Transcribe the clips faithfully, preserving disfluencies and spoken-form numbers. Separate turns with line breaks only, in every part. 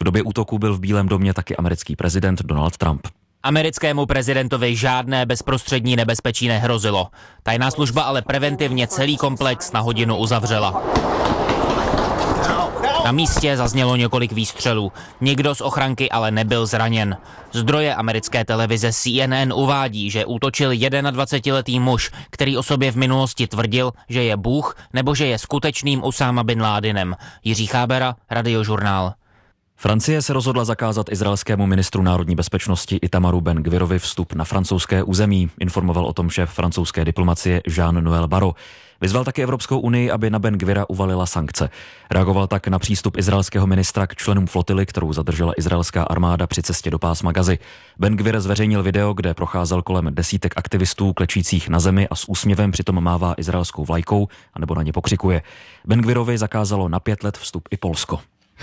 době útoku byl v Bílém domě taky americký prezident Donald Trump.
Americkému prezidentovi žádné bezprostřední nebezpečí nehrozilo. Tajná služba ale preventivně celý komplex na hodinu uzavřela. Na místě zaznělo několik výstřelů. Nikdo z ochranky ale nebyl zraněn. Zdroje americké televize C N N uvádí, že útočil dvacetijednoletý muž, který o sobě v minulosti tvrdil, že je Bůh nebo že je skutečným Usáma bin Ládinem. Jiří Chábera, Radiožurnál.
Francie se rozhodla zakázat izraelskému ministru národní bezpečnosti Itamaru Ben-Gvirovi vstup na francouzské území, informoval o tom šéf francouzské diplomacie Jean-Noël Barrot. Vyzval taky Evropskou unii, aby na Ben-Gvira uvalila sankce. Reagoval tak na přístup izraelského ministra k členům flotily, kterou zadržela izraelská armáda při cestě do pásma Gazy. Ben-Gvir zveřejnil video, kde procházel kolem desítek aktivistů klečících na zemi a s úsměvem přitom mává izraelskou vlajkou anebo na ně pokřikuje. Ben-Gvirovi zakázalo na pět let vstup i Polsko.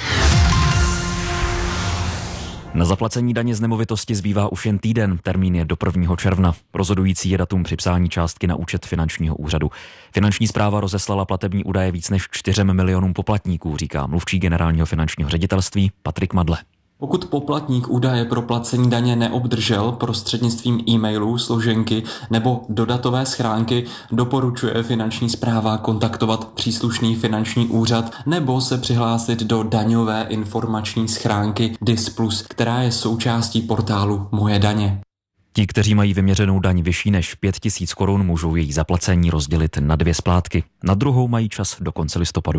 Na zaplacení daně z nemovitosti zbývá už jen týden, termín je do prvního června. Rozhodující je datum připsání částky na účet finančního úřadu. Finanční správa rozeslala platební údaje víc než čtyřem milionům poplatníků, říká mluvčí generálního finančního ředitelství Patrik Madle.
Pokud poplatník údaje pro placení daně neobdržel prostřednictvím e-mailů, složenky nebo dodatové schránky, doporučuje finanční správa kontaktovat příslušný finanční úřad nebo se přihlásit do daňové informační schránky D I S plus, která je součástí portálu Moje daně.
Ti, kteří mají vyměřenou daň vyšší než pět tisíc korun, můžou její zaplacení rozdělit na dvě splátky. Na druhou mají čas do konce listopadu.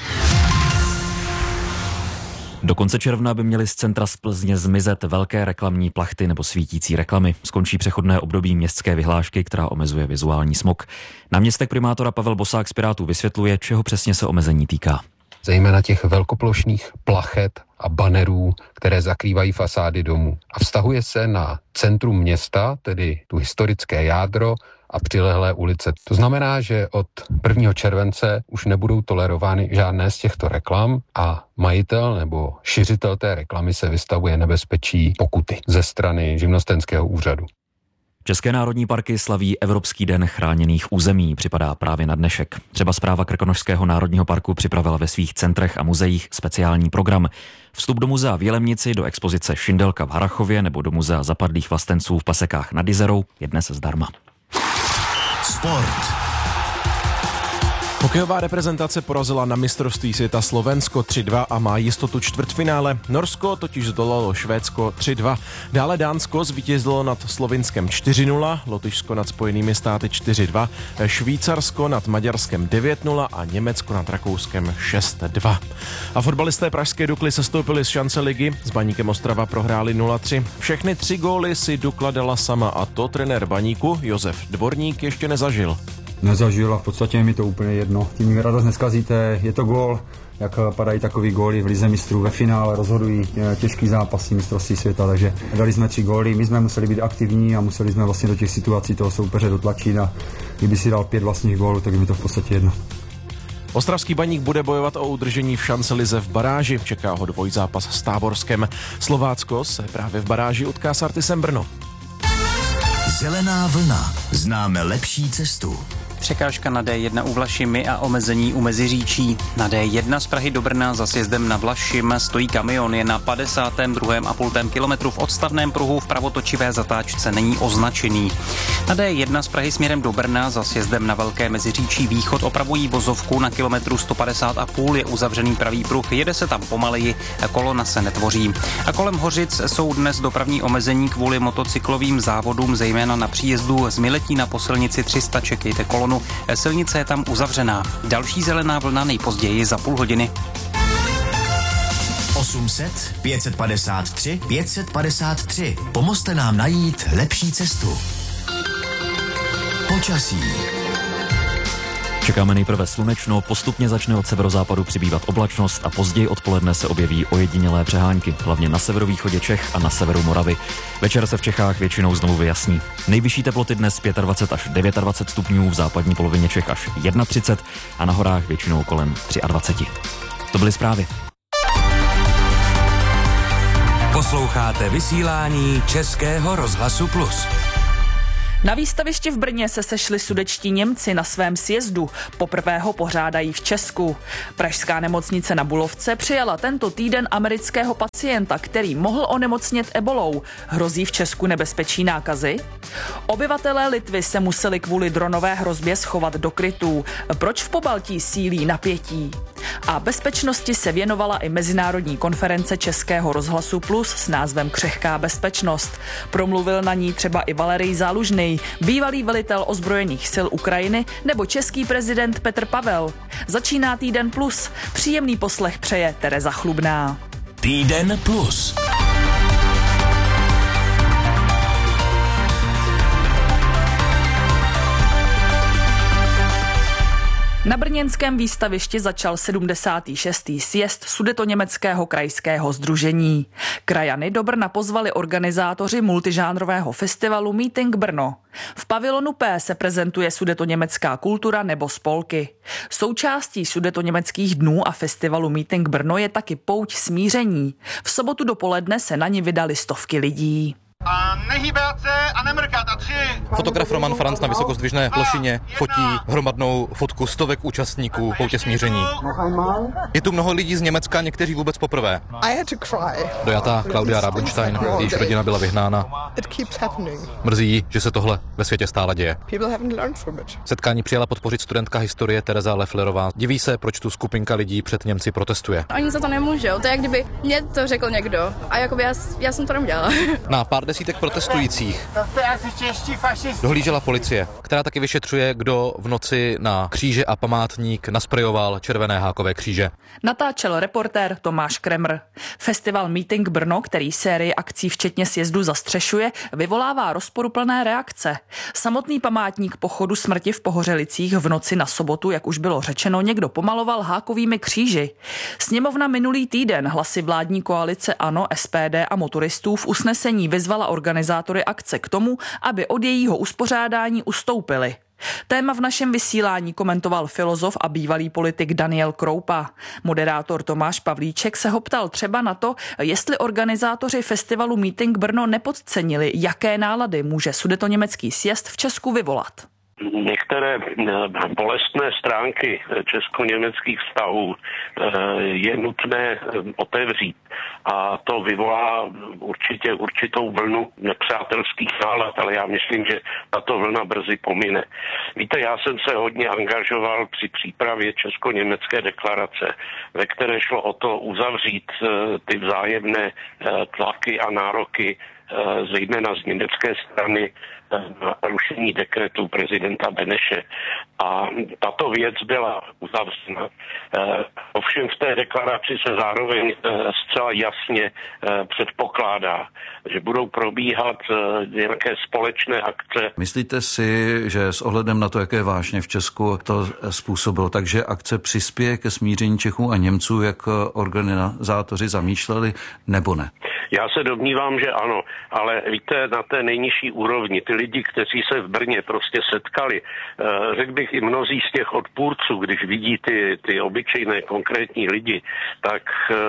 Do konce června by měly z centra z Plzně zmizet velké reklamní plachty nebo svítící reklamy. Skončí přechodné období městské vyhlášky, která omezuje vizuální smog. Náměstek primátora Pavel Bosák z Pirátů vysvětluje, čeho přesně se omezení týká.
Zejména těch velkoplošných plachet a banerů, které zakrývají fasády domů. A vztahuje se na centrum města, tedy tu historické jádro a přilehlé ulice. To znamená, že od prvního července už nebudou tolerovány žádné z těchto reklam a majitel nebo šiřitel té reklamy se vystavuje nebezpečí pokuty ze strany živnostenského úřadu.
České národní parky slaví Evropský den chráněných území, připadá právě na dnešek. Třeba správa Krkonošského národního parku připravila ve svých centrech a muzeích speciální program. Vstup do muzea v Jelemnici, do expozice Šindelka v Harrachově nebo do muzea zapadlých vlastenců v Pasekách nad Jizerou je dnes zdarma.
Sport. Hokejová reprezentace porazila na mistrovství světa Slovensko tři dva a má jistotu čtvrtfinále. Norsko totiž zdolalo Švédsko tři dva. Dále Dánsko zvítězilo nad Slovinskem čtyři nula, Lotyšsko nad Spojenými státy čtyři dva, Švýcarsko nad Maďarskem devět nula a Německo nad Rakouskem šest dva. A fotbalisté pražské Dukly sestoupili z šance ligy, s Baníkem Ostrava prohráli nula tři. Všechny tři góly si Dukla dala sama a to trenér Baníku Josef Dvorník ještě nezažil.
Nezažil a v podstatě je mi to úplně jedno. Tím mi radost neskazíte, je to gól, jak padají takový góly v lize mistrů ve finále, rozhodují těžký zápasy mistrovství světa, takže dali jsme tři góly, my jsme museli být aktivní a museli jsme vlastně do těch situací toho soupeře dotlačit a kdyby si dal pět vlastních gólů, tak je mi to v podstatě jedno.
Ostravský Baník bude bojovat o udržení v šance lize v baráži, čeká ho dvojzápas s Táborskem. Slovácko se právě v baráži utká s Artisem Brno.
Zelená vlna. Známe lepší cestu.
Překážka na D jedna u Vlašimi a omezení u Meziříčí. Na D jedna z Prahy do Brna za sjezdem na Vlašim stojí kamion, je na padesátém druhém a půl kilometru v odstavném pruhu, v pravotočivé zatáčce není označený. Na D jedna z Prahy směrem do Brna za sjezdem na Velké Meziříčí východ opravují vozovku, na kilometru sto padesát a půl je uzavřený pravý pruh, jede se tam pomaleji, kolona se netvoří. A kolem Hořic jsou dnes dopravní omezení kvůli motocyklovým závodům, zejména na příjezdu z Miletína po silnici tři sta, čekejte kolonu. Silnice je tam uzavřená. Další zelená vlna nejpozději za půl hodiny.
osm set pět set padesát tři pět set padesát tři. Pomozte nám najít lepší cestu. Počasí.
Čekáme nejprve slunečno, postupně začne od severozápadu přibývat oblačnost a později odpoledne se objeví ojedinělé přehánky, hlavně na severovýchodě Čech a na severu Moravy. Večer se v Čechách většinou znovu vyjasní. Nejvyšší teploty dnes dvacet pět až dvacet devět stupňů, v západní polovině Čech až třicet jedna a na horách většinou kolem dvacet tři. To byly zprávy.
Posloucháte vysílání Českého rozhlasu Plus. Na výstavišti v Brně se sešli sudetští Němci na svém sjezdu. Poprvé ho pořádají v Česku. Pražská nemocnice na Bulovce přijala tento týden amerického pacienta, který mohl onemocnět ebolou. Hrozí v Česku nebezpečí nákazy? Obyvatelé Litvy se museli kvůli dronové hrozbě schovat do krytů. Proč v Pobaltí sílí napětí? A bezpečnosti se věnovala i mezinárodní konference Českého rozhlasu Plus s názvem Křehká bezpečnost. Promluvil na ní třeba i Valerij Zálužný, bývalý velitel ozbrojených sil Ukrajiny, nebo český prezident Petr Pavel. Začíná Týden Plus. Příjemný poslech přeje Tereza Chlubná.
Týden Plus.
Na brněnském výstavišti začal sedmdesátý šestý sjezd Sudetoněmeckého krajského sdružení. Krajany do Brna pozvali organizátoři multižánrového festivalu Meeting Brno. V pavilonu P se prezentuje sudetoněmecká kultura nebo spolky. Součástí sudetoněmeckých dnů a festivalu Meeting Brno je taky pouť smíření. V sobotu dopoledne se na ni vydali stovky lidí.
A nehýbat se a nemrkat a tři.
Fotograf Roman Franc na vysokozdvižné plošině fotí hromadnou fotku stovek účastníků poutě smíření. Je tu mnoho lidí z Německa, někteří vůbec poprvé. Dojatá Klaudia Rabenstein, jejíž rodina byla vyhnána. Mrzí jí, že se tohle ve světě stále děje. Setkání přijela podpořit studentka historie Tereza Lefflerová. Diví se, proč tu skupinka lidí před Němci protestuje.
Oni za to nemůžou, to je jak kdyby mě to řekl někdo a jakoby já, já jsem to neudělala.
Na pár desítek protestujících dohlížela policie, která taky vyšetřuje, kdo v noci na kříže a památník nasprejoval červené hákové kříže.
Natáčel reportér Tomáš Kremr. Festival Meeting Brno, který sérii akcí včetně sjezdu zastřešuje, vyvolává rozporuplné reakce. Samotný památník pochodu smrti v Pohořelicích v noci na sobotu, jak už bylo řečeno, někdo pomaloval hákovými kříži. Sněmovna minulý týden hlasy vládní koalice ANO, S P D a motoristů v usnesení vyzvala organizátory akce k tomu, aby od jejího uspořádání ustoupili. Téma v našem vysílání komentoval filozof a bývalý politik Daniel Kroupa. Moderátor Tomáš Pavlíček se ho ptal třeba na to, jestli organizátoři festivalu Meeting Brno nepodcenili, jaké nálady může sudetoněmecký sjezd v Česku vyvolat.
Některé bolestné stránky česko-německých vztahů je nutné otevřít a to vyvolá určitě určitou vlnu nepřátelských nálad, ale já myslím, že tato vlna brzy pomine. Víte, já jsem se hodně angažoval při přípravě česko-německé deklarace, ve které šlo o to uzavřít ty vzájemné tlaky a nároky zejména z německé strany na rušení dekretu prezidenta Beneše. A tato věc byla uzavřena. Ovšem v té deklaraci se zároveň zcela jasně předpokládá, že budou probíhat nějaké společné akce.
Myslíte si, že s ohledem na to, jaké vážně v Česku to způsobilo, takže akce přispěje ke smíření Čechů a Němců, jak organizátoři zamýšleli, nebo ne?
Já se domnívám, že ano, ale víte, na té nejnižší úrovni, ty lidi, kteří se v Brně prostě setkali, řekl bych i mnozí z těch odpůrců, když vidí ty, ty obyčejné konkrétní lidi, tak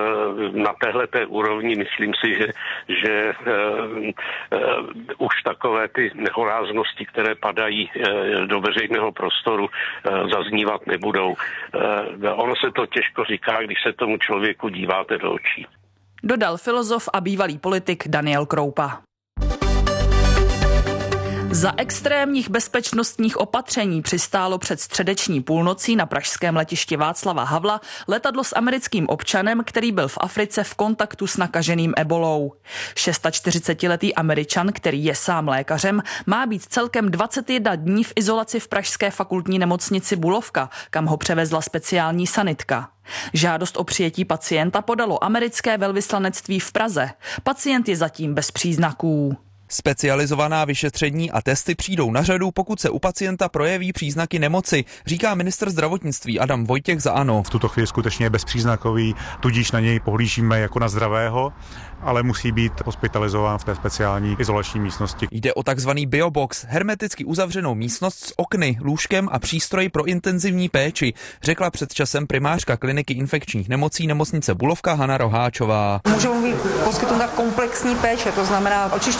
na téhleté úrovni myslím si, že, že uh, uh, už takové ty nehoráznosti, které padají uh, do veřejného prostoru, uh, zaznívat nebudou. Uh, ono se to těžko říká, když se tomu člověku díváte do očí.
Dodal filozof a bývalý politik Daniel Kroupa. Za extrémních bezpečnostních opatření přistálo před středeční půlnocí na pražském letišti Václava Havla letadlo s americkým občanem, který byl v Africe v kontaktu s nakaženým ebolou. čtyřicetišestiletý Američan, který je sám lékařem, má být celkem dvacet jedna dní v izolaci v pražské fakultní nemocnici Bulovka, kam ho převezla speciální sanitka. Žádost o přijetí pacienta podalo americké velvyslanectví v Praze. Pacient je zatím bez příznaků.
Specializovaná vyšetření a testy přijdou na řadu, pokud se u pacienta projeví příznaky nemoci, říká ministr zdravotnictví Adam Vojtěch za ANO.
V tuto chvíli skutečně je bezpříznakový, tudíž na něj pohlížíme jako na zdravého, ale musí být hospitalizován v té speciální izolační místnosti.
Jde o takzvaný biobox, hermeticky uzavřenou místnost s okny, lůžkem a přístroji pro intenzivní péči, řekla před časem primářka kliniky infekčních nemocí nemocnice Bulovka Hana Roháčová.
Můžou být poskytnuta komplexní péče, to znamená očišťovací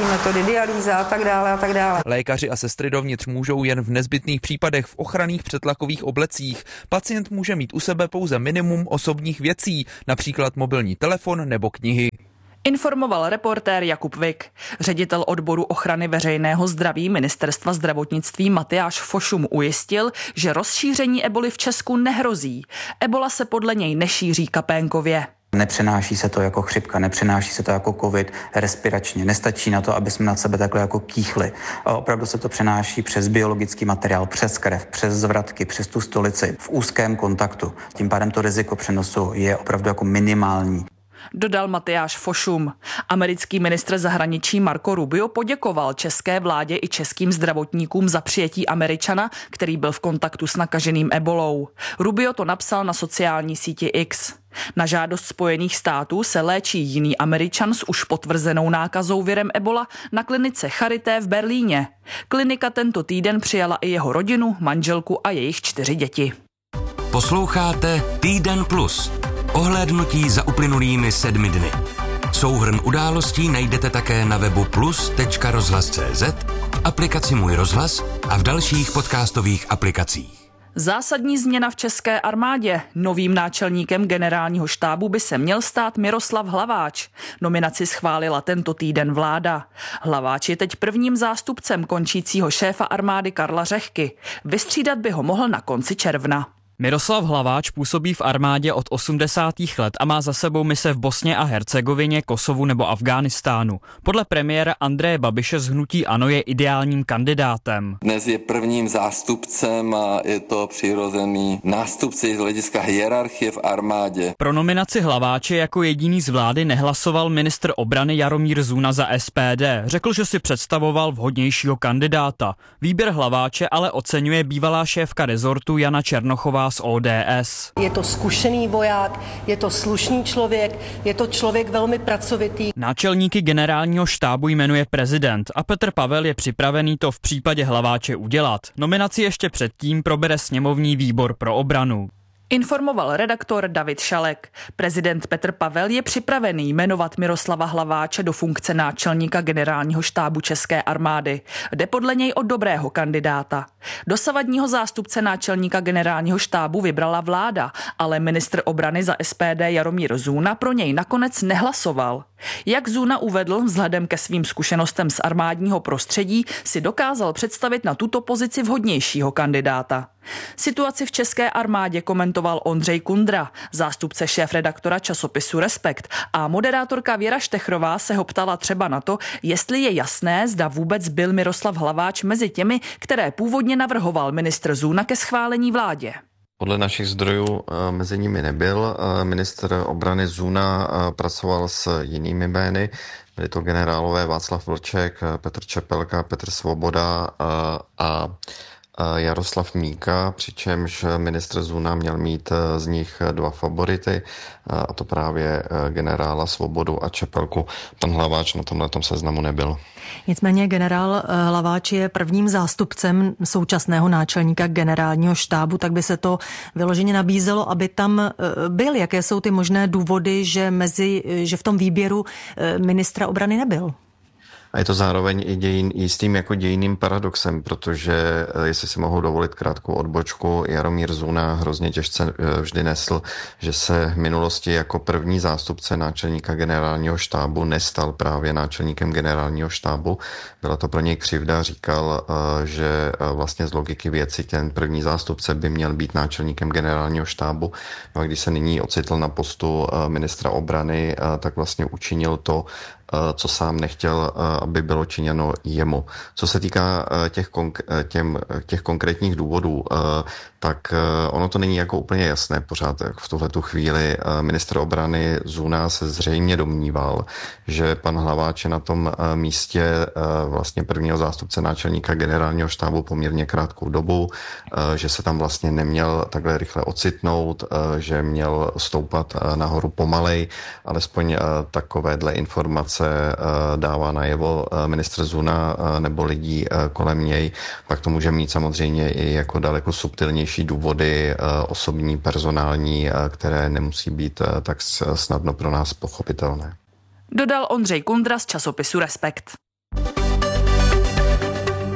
metody, dialýza a tak dále a tak dále.
Lékaři a sestry dovnitř můžou jen v nezbytných případech v ochranných předtlakových oblecích. Pacient může mít u sebe pouze minimum osobních věcí, například mobilní telefon nebo knihy.
Informoval reportér Jakub Vik. Ředitel odboru ochrany veřejného zdraví Ministerstva zdravotnictví Matyáš Fošum ujistil, že rozšíření eboli v Česku nehrozí. Ebola se podle něj nešíří kapénkově.
Nepřenáší se to jako chřipka, nepřenáší se to jako covid respiračně. Nestačí na to, aby jsme nad sebe takhle jako kýchli. A opravdu se to přenáší přes biologický materiál, přes krev, přes zvratky, přes tu stolici, v úzkém kontaktu. Tím pádem to riziko přenosu je opravdu jako minimální.
Dodal Matyáš Fošum. Americký ministr zahraničí Marco Rubio poděkoval české vládě i českým zdravotníkům za přijetí Američana, který byl v kontaktu s nakaženým ebolou. Rubio to napsal na sociální síti X. Na žádost Spojených států se léčí jiný Američan s už potvrzenou nákazou virem ebola na klinice Charité v Berlíně. Klinika tento týden přijala i jeho rodinu, manželku a jejich čtyři děti.
Posloucháte Týden plus. Ohlédnutí za uplynulými sedmi dny. Souhrn událostí najdete také na webu plus tečka rozhlas tečka cé zet, v aplikaci Můj rozhlas a v dalších podcastových aplikacích.
Zásadní změna v české armádě. Novým náčelníkem generálního štábu by se měl stát Miroslav Hlaváč. Nominaci schválila tento týden vláda. Hlaváč je teď prvním zástupcem končícího šéfa armády Karla Řehky. Vystřídat by ho mohl na konci června.
Miroslav Hlaváč působí v armádě od osmdesátých let a má za sebou mise v Bosně a Hercegovině, Kosovu nebo Afghánistánu. Podle premiéra Andreje Babiše z hnutí ANO je ideálním kandidátem.
Dnes je prvním zástupcem a je to přirozený nástupce z hlediska hierarchie v armádě.
Pro nominaci Hlaváče jako jediný z vlády nehlasoval ministr obrany Jaromír Zuna za S P D. Řekl, že si představoval vhodnějšího kandidáta. Výběr Hlaváče ale oceňuje bývalá šéfka rezortu Jana Černochová z O D S.
Je to zkušený voják, je to slušný člověk, je to člověk velmi pracovitý.
Náčelníky generálního štábu jmenuje prezident a Petr Pavel je připravený to v případě Hlaváče udělat. Nominaci ještě předtím probere sněmovní výbor pro obranu.
Informoval redaktor David Šalek. Prezident Petr Pavel je připravený jmenovat Miroslava Hlaváče do funkce náčelníka generálního štábu české armády. Jde podle něj o dobrého kandidáta. Dosavadního zástupce náčelníka generálního štábu vybrala vláda, ale ministr obrany za S P D Jaromír Zůna pro něj nakonec nehlasoval. Jak Zůna uvedl, vzhledem ke svým zkušenostem z armádního prostředí si dokázal představit na tuto pozici vhodnějšího kandidáta. Situaci v české armádě komentoval Ondřej Kundra, zástupce šéfredaktora časopisu Respekt, a moderátorka Věra Štechrová se ho ptala třeba na to, jestli je jasné, zda vůbec byl Miroslav Hlaváč mezi těmi, které původně navrhoval ministr Zůna ke schválení vládě.
Podle našich zdrojů mezi nimi nebyl. Ministr obrany Zůna pracoval s jinými jmény. Byli to generálové Václav Vlček, Petr Čepelka, Petr Svoboda a Jaroslav Míka, přičemž ministr Zůna měl mít z nich dva favority, a to právě generála Svobodu a Čepelku. Pan Hlaváč na tomhletom seznamu nebyl.
Nicméně generál Hlaváč je prvním zástupcem současného náčelníka generálního štábu, tak by se to vyloženě nabízelo, aby tam byl. Jaké jsou ty možné důvody, že, mezi, že v tom výběru ministra obrany nebyl?
A je to zároveň i dějin, jistým jako dějinným paradoxem, protože, jestli si mohou dovolit krátkou odbočku, Jaromír Zůna hrozně těžce vždy nesl, že se v minulosti jako první zástupce náčelníka generálního štábu nestal právě náčelníkem generálního štábu. Byla to pro něj křivda, říkal, že vlastně z logiky věci ten první zástupce by měl být náčelníkem generálního štábu. No a když se nyní ocitl na postu ministra obrany, tak vlastně učinil to, co sám nechtěl, aby bylo činěno jemu. Co se týká těch, konk- těm, těch konkrétních důvodů, tak ono to není jako úplně jasné pořád v tuhletu chvíli. Ministr obrany Zůna se zřejmě domníval, že pan Hlaváč je na tom místě vlastně prvního zástupce náčelníka generálního štábu poměrně krátkou dobu, že se tam vlastně neměl takhle rychle ocitnout, že měl stoupat nahoru pomalej, alespoň takovéhle informace dává najevo ministr Zuna nebo lidí kolem něj. Pak to může mít samozřejmě i jako daleko subtilnější důvody osobní, personální, které nemusí být tak snadno pro nás pochopitelné.
Dodal Ondřej Kundra z časopisu Respekt.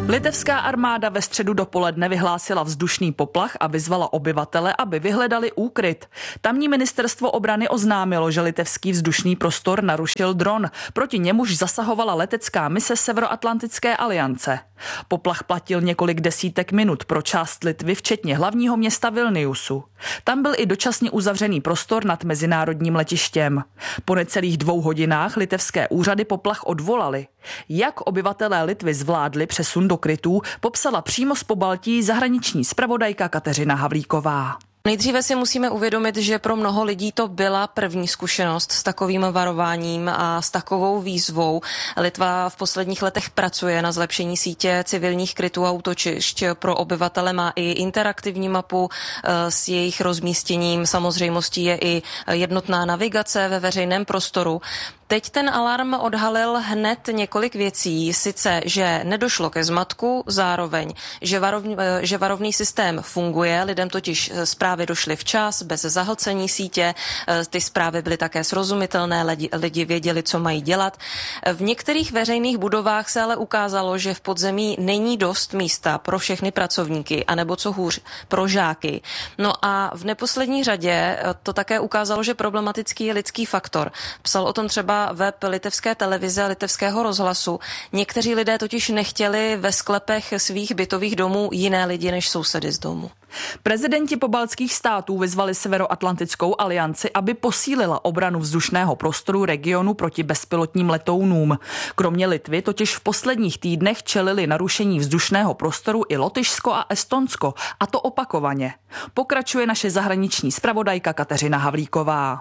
Litevská armáda ve středu dopoledne vyhlásila vzdušný poplach a vyzvala obyvatele, aby vyhledali úkryt. Tamní ministerstvo obrany oznámilo, že litevský vzdušný prostor narušil dron, proti němuž zasahovala letecká mise Severoatlantické aliance. Poplach platil několik desítek minut pro část Litvy, včetně hlavního města Vilniusu. Tam byl i dočasně uzavřený prostor nad mezinárodním letištěm. Po necelých dvou hodinách litevské úřady poplach odvolali. Jak obyvatelé Litvy zvládli přesun do krytů, popsala přímo z Pobaltí zahraniční zpravodajka Kateřina Havlíková.
Nejdříve si musíme uvědomit, že pro mnoho lidí to byla první zkušenost s takovým varováním a s takovou výzvou. Litva v posledních letech pracuje na zlepšení sítě civilních krytů a útočišť. Pro obyvatele má i interaktivní mapu s jejich rozmístěním. Samozřejmostí je i jednotná navigace ve veřejném prostoru. Teď ten alarm odhalil hned několik věcí, sice, že nedošlo ke zmatku, zároveň, že, varov, že varovný systém funguje, lidem totiž zprávy došly včas, bez zahlcení sítě, ty zprávy byly také srozumitelné, lidi, lidi věděli, co mají dělat. V některých veřejných budovách se ale ukázalo, že v podzemí není dost místa pro všechny pracovníky, anebo co hůř, pro žáky. No a v neposlední řadě to také ukázalo, že problematický je lidský faktor. Psal o tom třeba web litevské televize, litevského rozhlasu. Někteří lidé totiž nechtěli ve sklepech svých bytových domů jiné lidi než sousedy z domu.
Prezidenti pobaltských států vyzvali Severoatlantickou alianci, aby posílila obranu vzdušného prostoru regionu proti bezpilotním letounům. Kromě Litvy totiž v posledních týdnech čelili narušení vzdušného prostoru i Lotyšsko a Estonsko, a to opakovaně. Pokračuje naše zahraniční zpravodajka Kateřina Havlíková.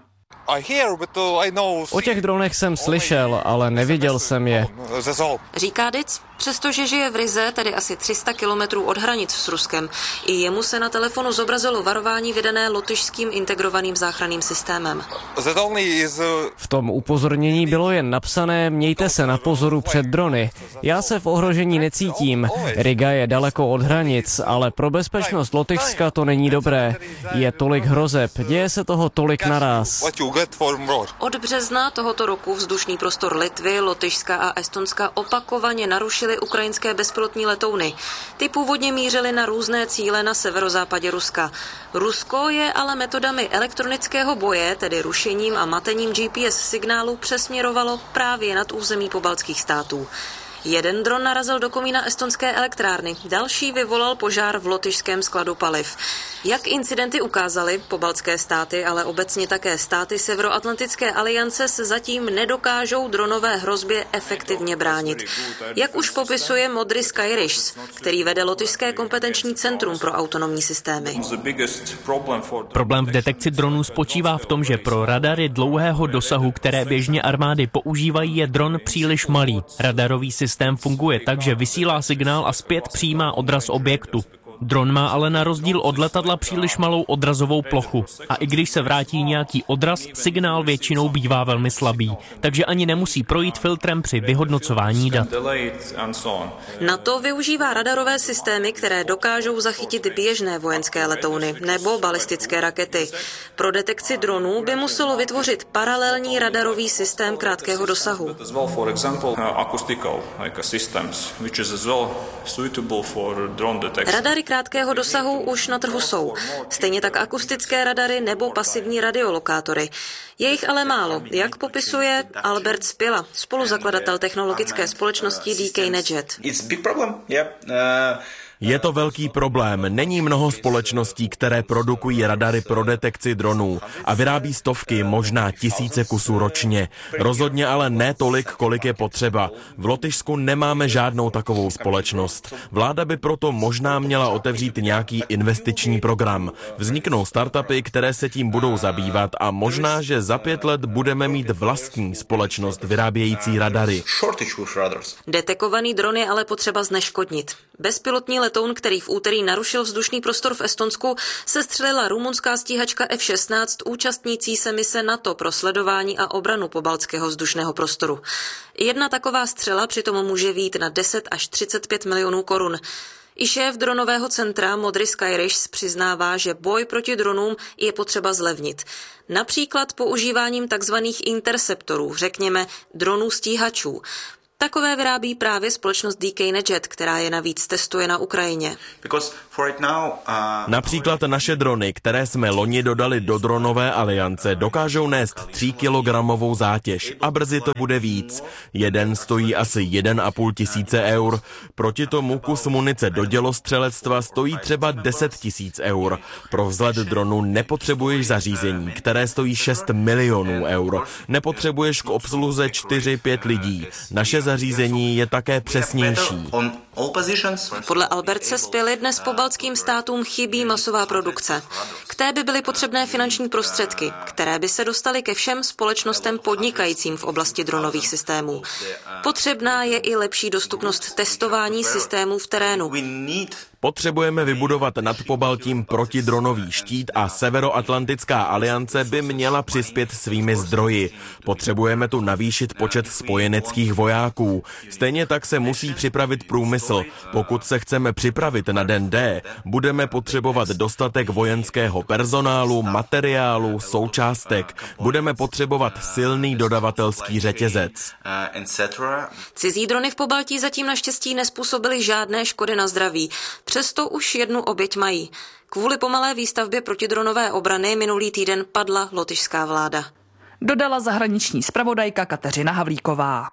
O těch dronech jsem slyšel, ale neviděl jsem je.
Říká Dic, přestože žije v Rize, tedy asi tři sta kilometrů od hranic s Ruskem. I jemu se na telefonu zobrazilo varování vydané lotyšským integrovaným záchranným systémem.
V tom upozornění bylo jen napsané: mějte se na pozoru před drony. Já se v ohrožení necítím. Riga je daleko od hranic, ale pro bezpečnost Lotyšska to není dobré. Je tolik hrozeb, děje se toho tolik naráz.
Od března tohoto roku vzdušný prostor Litvy, Lotyšska a Estonska opakovaně narušily ukrajinské bezpilotní letouny. Ty původně mířily na různé cíle na severozápadě Ruska. Rusko je ale metodami elektronického boje, tedy rušením a matením G P S signálu, přesměrovalo právě nad území pobaltských států. Jeden dron narazil do komína estonské elektrárny, další vyvolal požár v lotyšském skladu paliv. Jak incidenty ukázaly, pobaltské státy, ale obecně také státy Severoatlantické aliance se zatím nedokážou dronové hrozbě efektivně bránit. Jak už popisuje Modris Kairyš, který vede Lotyšské kompetenční centrum pro autonomní systémy.
Problém v detekci dronů spočívá v tom, že pro radary dlouhého dosahu, které běžně armády používají, je dron příliš malý. Radarový systém Systém funguje tak, že vysílá signál a zpět přijímá odraz objektu. Dron má ale na rozdíl od letadla příliš malou odrazovou plochu. A i když se vrátí nějaký odraz, signál většinou bývá velmi slabý, takže ani nemusí projít filtrem při vyhodnocování dat.
NATO využívá radarové systémy, které dokážou zachytit běžné vojenské letouny nebo balistické rakety. Pro detekci dronů by muselo vytvořit paralelní radarový systém krátkého dosahu. Radary krátkého dosahu už na trhu jsou. Stejně tak akustické radary nebo pasivní radiolokátory. Je jich ale málo, jak popisuje Albert Spila, spoluzakladatel technologické společnosti D K Nedjet.
Je to velký problém. Není mnoho společností, které produkují radary pro detekci dronů a vyrábí stovky, možná tisíce kusů ročně. Rozhodně ale ne tolik, kolik je potřeba. V Lotyšsku nemáme žádnou takovou společnost. Vláda by proto možná měla otevřít nějaký investiční program. Vzniknou startupy, které se tím budou zabývat a možná, že za pět let budeme mít vlastní společnost vyrábějící radary.
Detekovaný dron je ale potřeba zneškodnit. Bezpilotní letoun, který v úterý narušil vzdušný prostor v Estonsku, sestřelila rumunská stíhačka F šestnáct účastnící se mise NATO pro sledování a obranu pobaltského vzdušného prostoru. Jedna taková střela přitom může vyjít na deset až třicet pět milionů korun. I šéf dronového centra Modris Kairyš přiznává, že boj proti dronům je potřeba zlevnit. Například používáním takzvaných interceptorů, řekněme dronů stíhačů. Takové vyrábí právě společnost D K NetJet, která je navíc testuje na Ukrajině.
Například naše drony, které jsme loni dodali do dronové aliance, dokážou nést tříkilogramovou zátěž a brzy to bude víc. Jeden stojí asi jeden a půl tisíce eur. Proti tomu kus munice do dělostřelectva stojí třeba deset tisíc eur. Pro vzlet dronu nepotřebuješ zařízení, které stojí šest milionů eur. Nepotřebuješ k obsluze čtyři pět lidí. Naše zařízení je také přesnější.
Podle Albertse Spily dnes pobaltským státům chybí masová produkce. K té by byly potřebné finanční prostředky, které by se dostaly ke všem společnostem podnikajícím v oblasti dronových systémů. Potřebná je i lepší dostupnost testování systémů v terénu.
Potřebujeme vybudovat nad Pobaltím protidronový štít a Severoatlantická aliance by měla přispět svými zdroji. Potřebujeme tu navýšit počet spojeneckých vojáků. Stejně tak se musí připravit průmysl. Pokud se chceme připravit na den D, budeme potřebovat dostatek vojenského personálu, materiálu, součástek. Budeme potřebovat silný dodavatelský řetězec.
Cizí drony v Pobaltí zatím naštěstí nezpůsobily žádné škody na zdraví. Přesto už jednu oběť mají. Kvůli pomalé výstavbě protidronové obrany minulý týden padla lotyšská vláda.
Dodala zahraniční zpravodajka Kateřina Havlíková.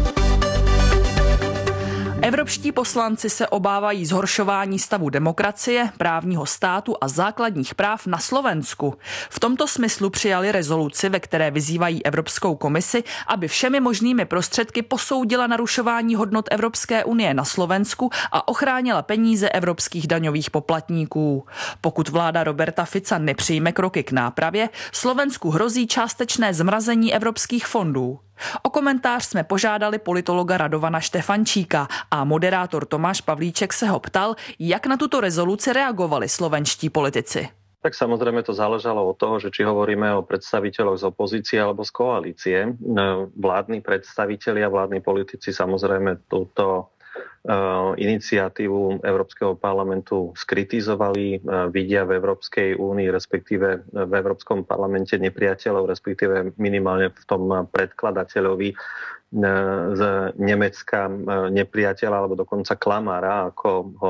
Evropští poslanci se obávají zhoršování stavu demokracie, právního státu a základních práv na Slovensku. V tomto smyslu přijali rezoluci, ve které vyzývají Evropskou komisi, aby všemi možnými prostředky posoudila narušování hodnot Evropské unie na Slovensku a ochránila peníze evropských daňových poplatníků. Pokud vláda Roberta Fica nepřijme kroky k nápravě, Slovensku hrozí částečné zmrazení evropských fondů. O komentář jsme požádali politologa Radovana Štefančíka a moderátor Tomáš Pavlíček se ho ptal, jak na tuto rezoluci reagovali slovenští politici.
Tak samozrejme to záležalo od toho, že či hovoríme o predstaviteľoch z opozície alebo z koalície. Vládni predstavitelia, vládni politici samozrejme túto iniciatívu Európskeho parlamentu skritizovali, vidia v Európskej únii, respektíve v Európskom parlamente nepriateľov, respektíve minimálne v tom predkladateľovi z Nemecka nepriateľa alebo dokonca klamára, ako ho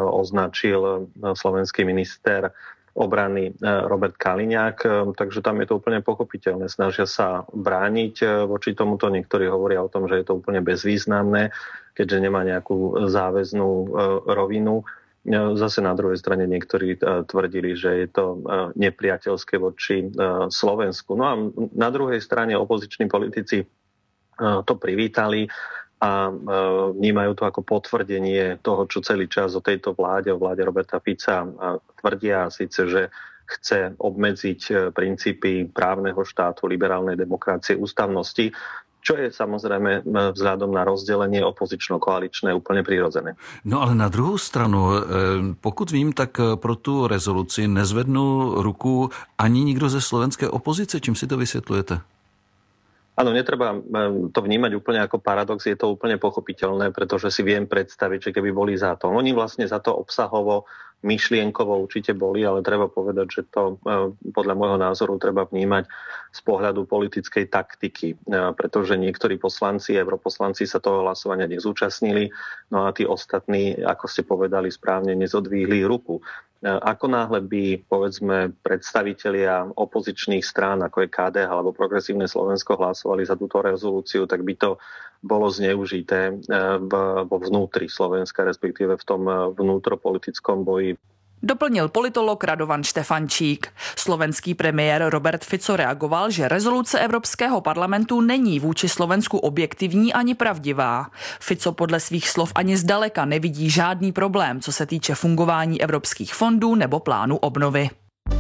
označil slovenský minister obrany Robert Kaliňák, takže tam je to úplne pochopiteľné. Snažia sa brániť voči tomuto, niektorí hovoria o tom, že je to úplne bezvýznamné, keďže nemá nejakú záväznú rovinu. Zase na druhej strane niektorí tvrdili, že je to nepriateľské voči Slovensku. No a na druhej strane opoziční politici to privítali a vnímajú to ako potvrdenie toho, čo celý čas o tejto vláde, o vláde Roberta Fica tvrdia, síce, že chce obmedziť princípy právneho štátu, liberálnej demokracie, ústavnosti, čo je samozrejme vzhľadom na rozdelenie opozično-koaličné úplne prirodzené.
No ale na druhou stranu, pokud vím, tak pro tu rezoluci nezvednul ruku ani nikdo ze slovenské opozice. Čím si to vysvětlujete?
Áno, netreba to vnímať úplne ako paradox, je to úplne pochopiteľné, pretože si viem predstaviť, že keby boli za to. Oni vlastne za to obsahovo, myšlienkovo určite boli, ale treba povedať, že to podľa môjho názoru treba vnímať z pohľadu politickej taktiky, pretože niektorí poslanci, europoslanci sa toho hlasovania nezúčastnili, no a tí ostatní, ako ste povedali správne, nezodvíhli ruku. Ako náhle by, povedzme, predstavitelia opozičných strán, ako je ká dé há alebo Progresívne Slovensko, hlasovali za túto rezolúciu, tak by to bolo zneužité vo vnútri Slovenska, respektíve v tom vnútropolitickom boji.
Doplnil politolog Radovan Štefančík. Slovenský premiér Robert Fico reagoval, že rezoluce Evropského parlamentu není vůči Slovensku objektivní ani pravdivá. Fico podle svých slov ani zdaleka nevidí žádný problém, co se týče fungování evropských fondů nebo plánu obnovy.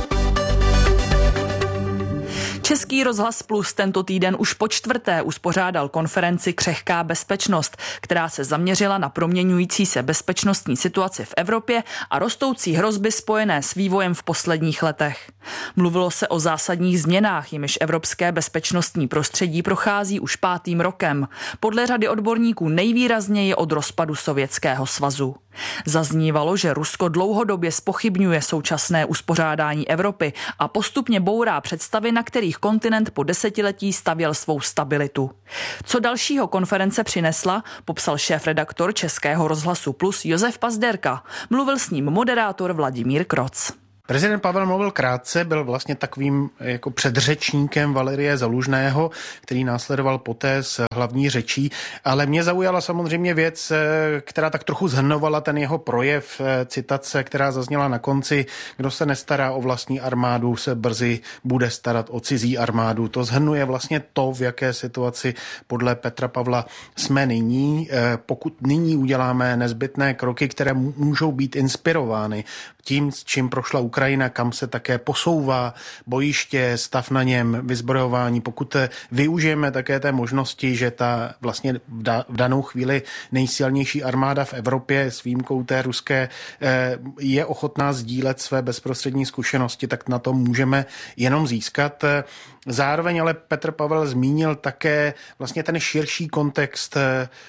Český rozhlas Plus tento týden už po čtvrté uspořádal konferenci Křehká bezpečnost, která se zaměřila na proměňující se bezpečnostní situaci v Evropě a rostoucí hrozby spojené s vývojem v posledních letech. Mluvilo se o zásadních změnách, jimiž evropské bezpečnostní prostředí prochází už pátým rokem. Podle řady odborníků nejvýrazněji od rozpadu Sovětského svazu. Zaznívalo, že Rusko dlouhodobě zpochybňuje současné uspořádání Evropy a postupně bourá představy, na kterých kontinent po desetiletí stavěl svou stabilitu. Co dalšího konference přinesla, popsal šéfredaktor Českého rozhlasu Plus Josef Pazderka. Mluvil s ním moderátor Vladimír Kroc.
Prezident Pavel mluvil krátce, byl vlastně takovým jako předřečníkem Valerie Zalůžného, který následoval poté s hlavní řečí, ale mě zaujala samozřejmě věc, která tak trochu zhrnovala ten jeho projev, citace, která zazněla na konci: kdo se nestará o vlastní armádu, se brzy bude starat o cizí armádu. To zhrnuje vlastně to, v jaké situaci podle Petra Pavla jsme nyní. Pokud nyní uděláme nezbytné kroky, které můžou být inspirovány tím, s čím prošla Ukrajina, kam se také posouvá bojiště, stav na něm, vyzbrojování, pokud využijeme také té možnosti, že ta vlastně v, da, v danou chvíli nejsilnější armáda v Evropě s výjimkou té ruské je ochotná sdílet své bezprostřední zkušenosti, tak na to můžeme jenom získat. Zároveň ale Petr Pavel zmínil také vlastně ten širší kontext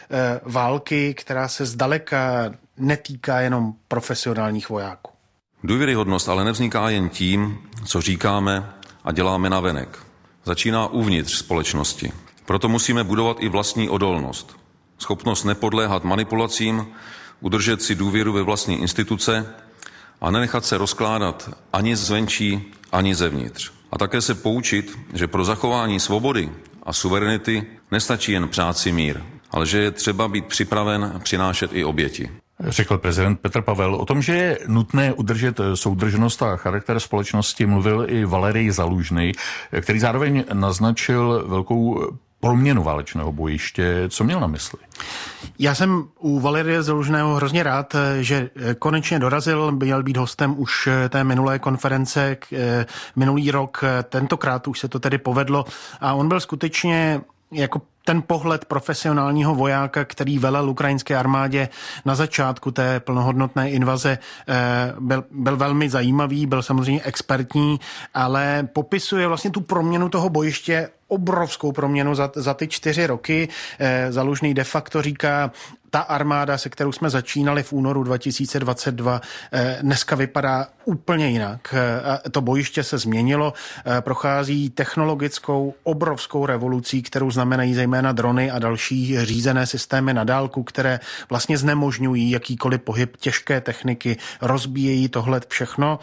války, která se zdaleka netýká jenom profesionálních vojáků.
Důvěryhodnost ale nevzniká jen tím, co říkáme a děláme navenek. Začíná uvnitř společnosti. Proto musíme budovat i vlastní odolnost. Schopnost nepodléhat manipulacím, udržet si důvěru ve vlastní instituce a nenechat se rozkládat ani zvenčí, ani zevnitř. A také se poučit, že pro zachování svobody a suverenity nestačí jen přát si mír, ale že je třeba být připraven přinášet i oběti.
Řekl prezident Petr Pavel. O tom, že je nutné udržet soudržnost a charakter společnosti, mluvil i Valerij Zalůžný, který zároveň naznačil velkou proměnu válečného bojiště. Co měl na mysli?
Já jsem u Valerie Zalůžného hrozně rád, že konečně dorazil, měl být hostem už té minulé konference minulý rok, tentokrát už se to tedy povedlo a on byl skutečně jako ten pohled profesionálního vojáka, který velel ukrajinské armádě na začátku té plnohodnotné invaze, byl, byl velmi zajímavý, byl samozřejmě expertní, ale popisuje vlastně tu proměnu toho bojiště, obrovskou proměnu za, za ty čtyři roky. Zalůžný de facto říká, ta armáda, se kterou jsme začínali v únoru dva tisíce dvacet dva, dneska vypadá úplně jinak. To bojiště se změnilo, prochází technologickou obrovskou revolucí, kterou znamenají zejména drony a další řízené systémy na dálku, které vlastně znemožňují jakýkoliv pohyb těžké techniky, rozbíjejí tohle všechno.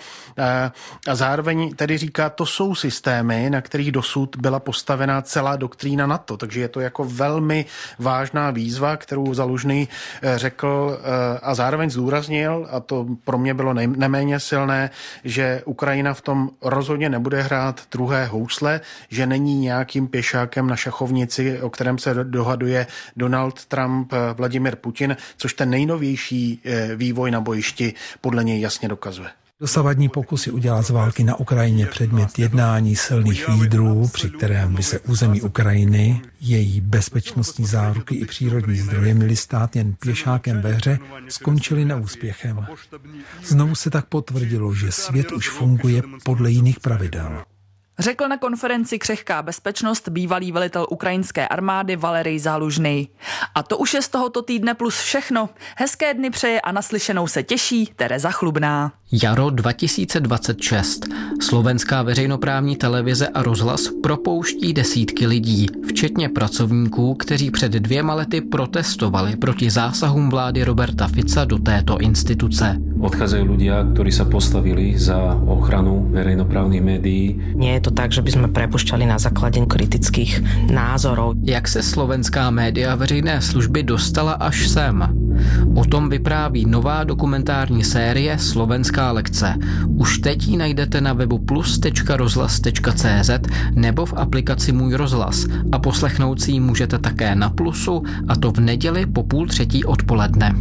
A zároveň tedy říká, to jsou systémy, na kterých dosud byla postavená celá doktrína NATO, takže je to jako velmi vážná výzva, kterou Zalůžný řekl a zároveň zdůraznil, a to pro mě bylo neméně silné, že Ukrajina v tom rozhodně nebude hrát druhé housle, že není nějakým pěšákem na šachovnici, o kterém se dohaduje Donald Trump, Vladimir Putin, což ten nejnovější vývoj na bojišti podle něj jasně dokazuje.
Dosavadní pokusy udělat z války na Ukrajině předmět jednání silných lídrů, při kterém by se území Ukrajiny, její bezpečnostní záruky i přírodní zdroje měly stát jen pěšákem ve hře, skončily neúspěchem. Znovu se tak potvrdilo, že svět už funguje podle jiných pravidel.
Řekl na konferenci Křehká bezpečnost bývalý velitel ukrajinské armády Valerij Zalůžný. A to už je z tohoto týdne plus všechno. Hezké dny přeje a naslyšenou se těší Tereza Chlubná.
Jaro dva tisíce dvacet šest. Slovenská veřejnoprávní televize a rozhlas propouští desítky lidí, včetně pracovníků, kteří před dvěma lety protestovali proti zásahům vlády Roberta Fica do této instituce.
Odchádzajú ľudia, ktorí sa postavili za ochranu verejnoprávnych médií.
Nie je to tak, že by sme prepušťali na základe kritických názorov.
Jak se slovenská média veřejné služby dostala až sem? O tom vypráví nová dokumentární série Slovenská lekce. Už teď ji najdete na webu plus tečka rozhlas tečka cé zet nebo v aplikaci Můj rozhlas a poslechnout si ji můžete také na Plusu, a to v neděli po půl třetí odpoledne.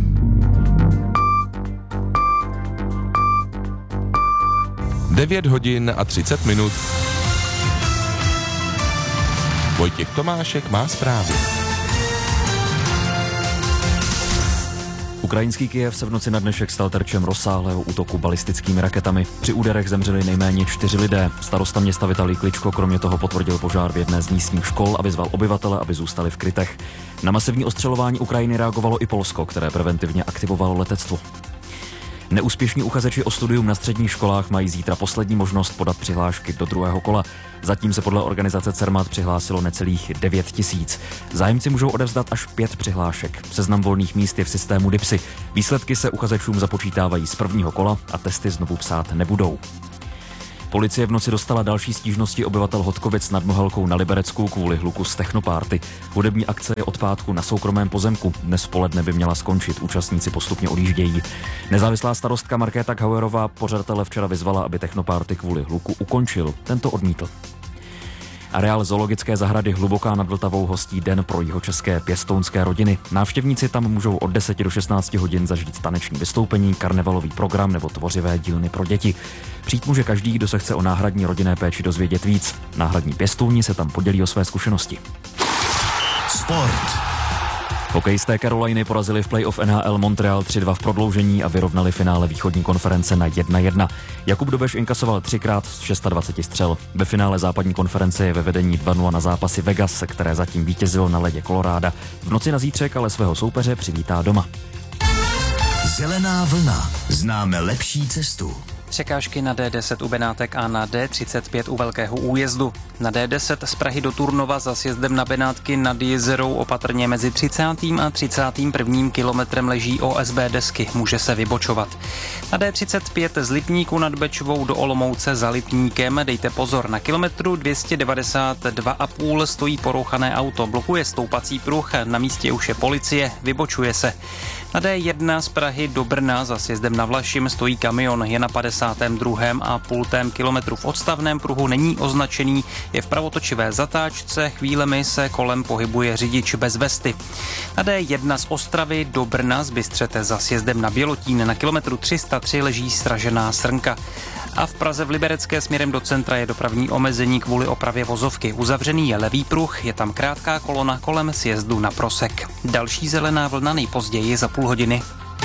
devět hodin a třicet minut. Vojtěch Tomášek má zprávy.
Ukrajinský Kyjev se v noci na dnešek stal terčem rozsáhlého útoku balistickými raketami. Při úderech zemřeli nejméně čtyři lidé. Starosta města Vitalij Kličko kromě toho potvrdil požár v jedné z místních škol a vyzval obyvatele, aby zůstali v krytech. Na masivní ostřelování Ukrajiny reagovalo i Polsko, které preventivně aktivovalo letectvo. Neúspěšní uchazeči o studium na středních školách mají zítra poslední možnost podat přihlášky do druhého kola. Zatím se podle organizace Cermat přihlásilo necelých devět tisíc. Zájemci můžou odevzdat až pět přihlášek. Seznam volných míst je v systému DIPSy. Výsledky se uchazečům započítávají z prvního kola a testy znovu psát nebudou. Policie v noci dostala další stížnosti obyvatel Hodkovic nad Mohelkou na Liberecku kvůli hluku z technopárty. Hudební akce je od pátku na soukromém pozemku. Dnes v poledne by měla skončit, účastníci postupně odjíždějí. Nezávislá starostka Markéta Kauerová pořadatele včera vyzvala, aby technopárty kvůli hluku ukončil. Tento odmítl. Areál zoologické zahrady Hluboká nad Vltavou hostí Den pro jihočeské pěstounské rodiny. Návštěvníci tam můžou od deseti do šestnácti hodin zažít taneční vystoupení, karnevalový program nebo tvořivé dílny pro děti. Přijít může každý, kdo se chce o náhradní rodinné péči dozvědět víc. Náhradní pěstouni se tam podělí o své zkušenosti.
Sport.
Hokejisté Caroliny porazili v playoff N H L Montreal tři dva v prodloužení a vyrovnali finále východní konference na jedna jedna. Jakub Dobeš inkasoval třikrát z dvaceti šesti střel. Ve finále západní konference je ve vedení dva nula na zápasy Vegas, které zatím vítězilo na ledě Colorada. V noci na zítřek ale svého soupeře přivítá doma.
Zelená vlna. Známe lepší cestu.
Překážky na D deset u Benátek a na D třicet pět u Velkého Újezdu. Na D deset z Prahy do Turnova za sjezdem na Benátky nad Jizerou opatrně mezi třicátým a třicátým prvním kilometrem leží O S B desky, může se vybočovat. Na D třicet pět z Lipníku nad Bečvou do Olomouce za Lipníkem dejte pozor, na kilometru dvě stě devadesát dva a půl stojí porouchané auto, blokuje stoupací pruh, na místě už je policie, vybočuje se. Na D jedna z Prahy do Brna za sjezdem na Vlašim stojí kamion, je na padesátém druhém a půltém kilometru v odstavném pruhu, není označený, je v pravotočivé zatáčce, chvílemi se kolem pohybuje řidič bez vesty. Na D jedna z Ostravy do Brna z Bystřete za sjezdem na Bělotín na kilometru tři sta tři leží sražená srnka. A v Praze v Liberecké směrem do centra je dopravní omezení kvůli opravě vozovky. Uzavřený je levý pruh, je tam krátká kolona kolem sjezdu na Prosek. Další zelená vlna nejpozději za půl hodiny.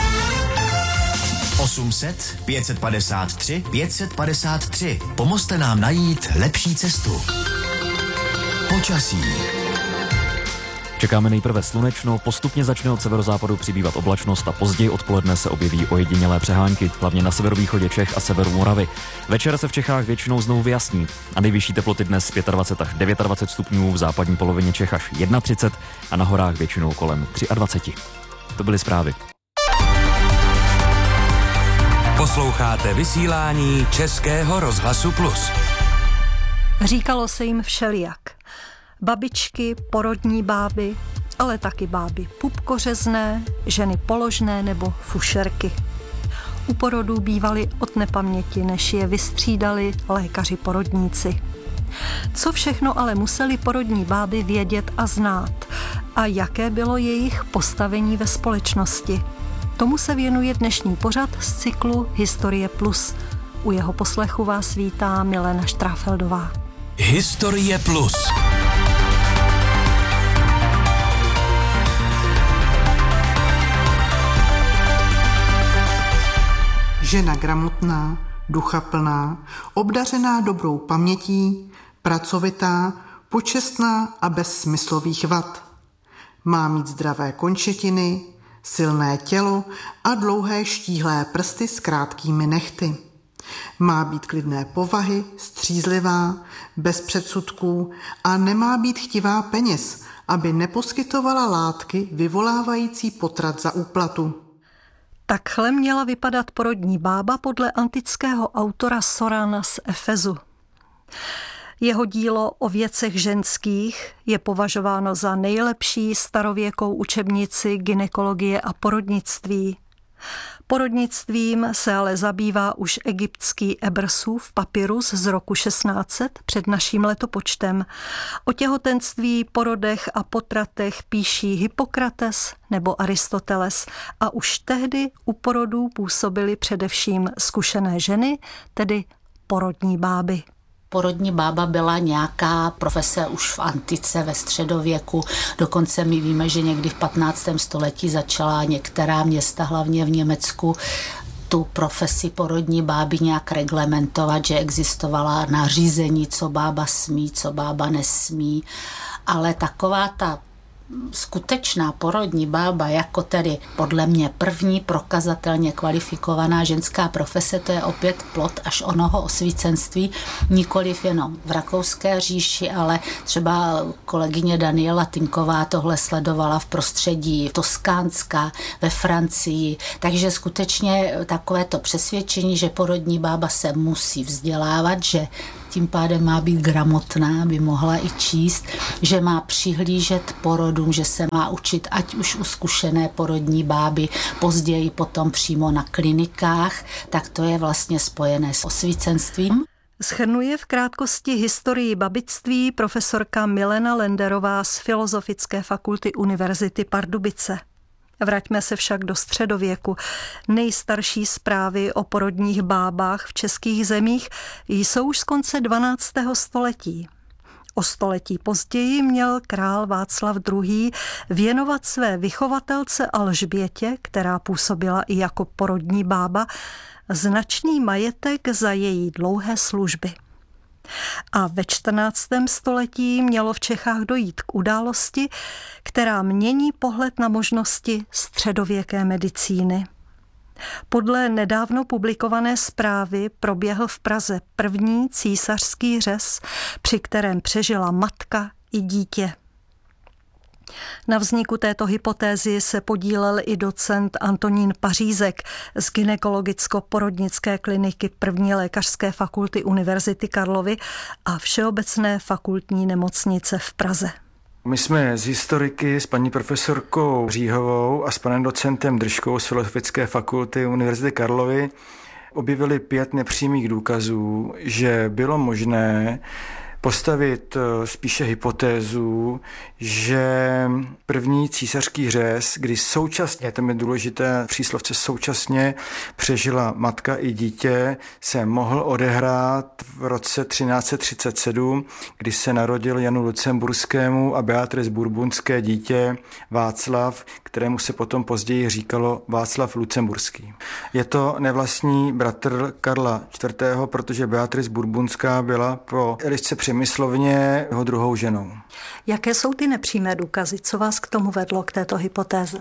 osm set pět set padesát tři pět set padesát tři. Pomozte nám najít lepší cestu. Počasí.
Čekáme nejprve slunečno, postupně začne od severozápadu přibývat oblačnost a později odpoledne se objeví ojedinělé přehánky, hlavně na severovýchodě Čech a severu Moravy. Večer se v Čechách většinou znovu vyjasní a nejvyšší teploty dnes dvacet pět až dvacet devět stupňů, v západní polovině Čech až třicet jedna a na horách většinou kolem dvacet tři. To byly zprávy.
Posloucháte vysílání Českého rozhlasu Plus.
Říkalo se jim všelijak. Babičky, porodní báby, ale taky báby pupkořezné, ženy položné nebo fušerky. U porodů bývaly od nepaměti, než je vystřídali lékaři porodníci. Co všechno ale museli porodní báby vědět a znát a jaké bylo jejich postavení ve společnosti? Tomu se věnuje dnešní pořad z cyklu Historie Plus. U jeho poslechu vás vítá Milena Štráfeldová.
Historie Plus.
Žena gramotná, duchaplná, obdařená dobrou pamětí, pracovitá, počestná a bez smyslových vad. Má mít zdravé končetiny, silné tělo a dlouhé štíhlé prsty s krátkými nehty. Má být klidné povahy, střízlivá, bez předsudků a nemá být chtivá peněz, aby neposkytovala látky vyvolávající potrat za úplatu.
Takhle měla vypadat porodní bába podle antického autora Sorana z Efezu. Jeho dílo o věcech ženských je považováno za nejlepší starověkou učebnici gynekologie a porodnictví. Porodnictvím se ale zabývá už egyptský Ebrsův papyrus z roku šestnáct set před naším letopočtem. O těhotenství, porodech a potratech píší Hippokrates nebo Aristoteles a už tehdy u porodů působily především zkušené ženy, tedy porodní báby.
Porodní bába byla nějaká profese už v antice, ve středověku. Dokonce my víme, že někdy v patnáctém století začala některá města, hlavně v Německu, tu profesi porodní báby nějak reglementovat, že existovala nařízení, co bába smí, co bába nesmí. Ale taková ta skutečná porodní bába, jako tedy podle mě první prokazatelně kvalifikovaná ženská profese, to je opět plod až onoho osvícenství, nikoliv jenom v Rakouské říši, ale třeba kolegyně Daniela Tinková tohle sledovala v prostředí Toskánska, ve Francii, takže skutečně takovéto přesvědčení, že porodní bába se musí vzdělávat, že tím pádem má být gramotná, by mohla i číst, že má přihlížet porodům, že se má učit ať už u zkušené porodní báby, později potom přímo na klinikách, tak to je vlastně spojené s osvícenstvím.
Shrnuje v krátkosti historii babictví profesorka Milena Lenderová z Filozofické fakulty Univerzity Pardubice. Vraťme se však do středověku. Nejstarší zprávy o porodních bábách v českých zemích jsou už z konce dvanáctého století. O století později měl král Václav druhý. věnovat své vychovatelce Alžbětě, která působila i jako porodní bába, značný majetek za její dlouhé služby. A ve čtrnáctém století mělo v Čechách dojít k události, která mění pohled na možnosti středověké medicíny. Podle nedávno publikované zprávy proběhl v Praze první císařský řez, při kterém přežila matka i dítě. Na vzniku této hypotézy se podílel i docent Antonín Pařízek z gynekologicko-porodnické kliniky první lékařské fakulty Univerzity Karlovy a Všeobecné fakultní nemocnice v Praze.
My jsme s historiky, s paní profesorkou Říhovou a s panem docentem Držkou z Filozofické fakulty Univerzity Karlovy objevili pět nepřímých důkazů, že bylo možné postavit spíše hypotézu, že první císařský řez, kdy současně, tam je důležité příslovce současně, přežila matka i dítě, se mohl odehrát v roce třináct set třicet sedm, kdy se narodil Janu Lucemburskému a Beatrice Bourbonské dítě Václav, kterému se potom později říkalo Václav Lucemburský. Je to nevlastní bratr Karla čtvrtého., protože Beatrice Bourbonská byla po Elišce Přemyslovně jeho druhou ženou.
Jaké jsou ty nepřímé důkazy? Co vás k tomu vedlo, k této hypotéze?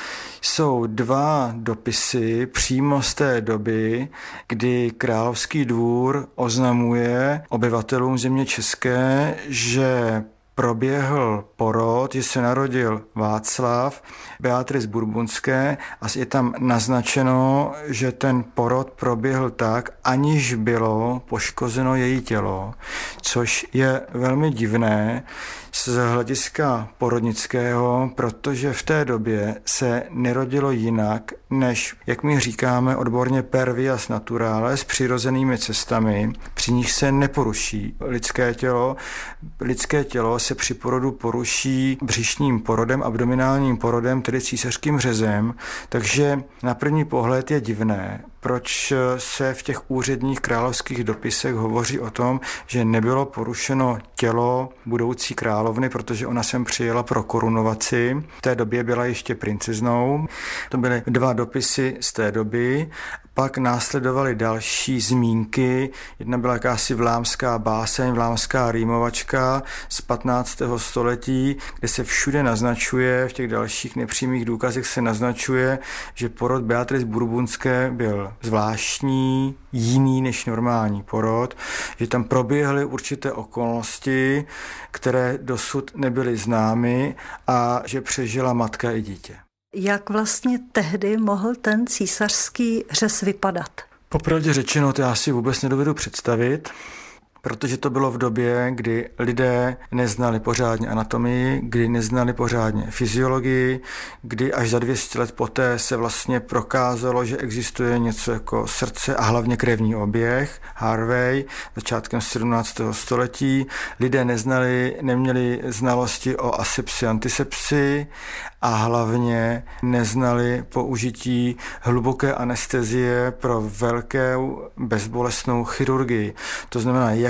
Jsou dva dopisy přímo z té doby, kdy Královský dvůr oznamuje obyvatelům země české, že proběhl porod, že se narodil Václav, Beatrice Bourbonské a je tam naznačeno, že ten porod proběhl tak, aniž bylo poškozeno její tělo, což je velmi divné z hlediska porodnického, protože v té době se nerodilo jinak, než, jak my říkáme odborně, per vias naturales, přirozenými cestami, při nich se neporuší lidské tělo. Lidské tělo se při porodu poruší břišním porodem, abdominálním porodem, tedy císařským řezem, takže na první pohled je divné, proč se v těch úředních královských dopisech hovoří o tom, že nebylo porušeno tělo budoucí královny, protože ona sem přijela pro korunovaci. V té době byla ještě princeznou. To byly dva dopisy z té doby. Pak následovaly další zmínky. Jedna byla jakási vlámská báseň, vlámská rýmovačka z patnáctého století, kde se všude naznačuje, v těch dalších nepřímých důkazech se naznačuje, že porod Beatrice Bourbonské byl zvláštní, jiný než normální porod, že tam proběhly určité okolnosti, které dosud nebyly známy a že přežila matka i dítě.
Jak vlastně tehdy mohl ten císařský řez vypadat?
Popravdě řečeno, to já si vůbec nedovedu představit, protože to bylo v době, kdy lidé neznali pořádně anatomii, kdy neznali pořádně fyziologii, kdy až za dvě stě let poté se vlastně prokázalo, že existuje něco jako srdce a hlavně krevní oběh, Harvey, začátkem sedmnáctého století. Lidé neznali, neměli znalosti o asepsi, antisepsi a hlavně neznali použití hluboké anestezie pro velkou bezbolestnou chirurgii. To znamená, jak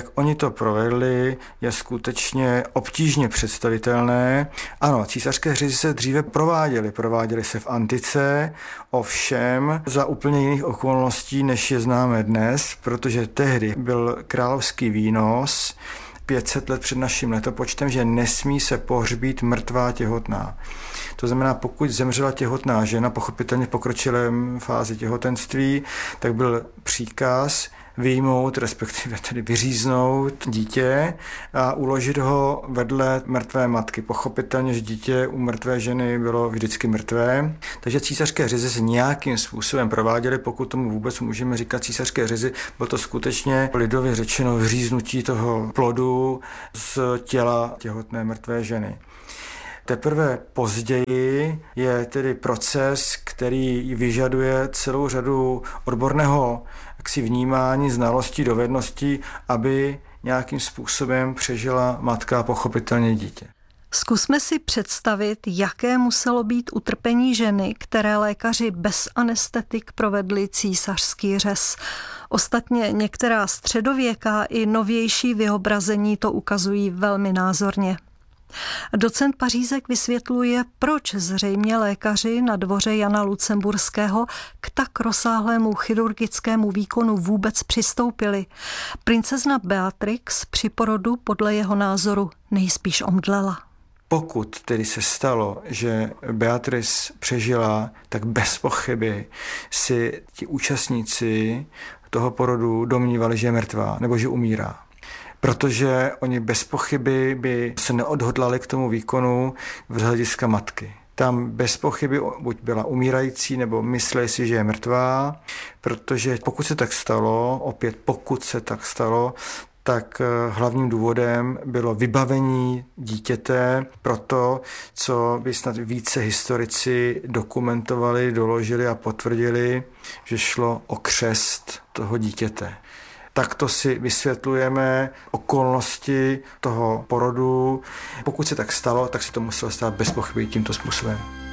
jak oni to provedli, je skutečně obtížně představitelné. Ano, císařské řezy se dříve prováděly. Prováděly se v antice, ovšem za úplně jiných okolností, než je známe dnes, protože tehdy byl královský výnos pět set let před naším letopočtem, že nesmí se pohřbít mrtvá těhotná. To znamená, pokud zemřela těhotná žena, pochopitelně v pokročilém fázi těhotenství, tak byl příkaz vyjmout, respektive tedy vyříznout dítě a uložit ho vedle mrtvé matky. Pochopitelně, že dítě u mrtvé ženy bylo vždycky mrtvé, takže císařské řezy se nějakým způsobem prováděly, pokud tomu vůbec můžeme říkat císařské řezy, bylo to skutečně lidově řečeno vyříznutí toho plodu z těla těhotné mrtvé ženy. Teprve později je tedy proces, který vyžaduje celou řadu odborného jaksi vnímání, znalostí, dovedností, aby nějakým způsobem přežila matka a pochopitelně dítě.
Zkusme si představit, jaké muselo být utrpení ženy, které lékaři bez anestetik provedli císařský řez. Ostatně některá středověká i novější vyobrazení to ukazují velmi názorně. Docent Pařízek vysvětluje, proč zřejmě lékaři na dvoře Jana Lucemburského k tak rozsáhlému chirurgickému výkonu vůbec přistoupili. Princezna Beatrix při porodu podle jeho názoru nejspíš omdlela.
Pokud tedy se stalo, že Beatrice přežila, tak bez pochyby si ti účastníci toho porodu domnívali, že je mrtvá nebo že umírá. Protože oni bez pochyby by se neodhodlali k tomu výkonu z hlediska matky. Tam bez pochyby buď byla umírající, nebo mysleli si, že je mrtvá, protože pokud se tak stalo, opět pokud se tak stalo, tak hlavním důvodem bylo vybavení dítěte pro to, co by snad více historici dokumentovali, doložili a potvrdili, že šlo o křest toho dítěte. Takto si vysvětlujeme okolnosti toho porodu. Pokud se tak stalo, tak se to muselo stát bez pochyby tímto způsobem.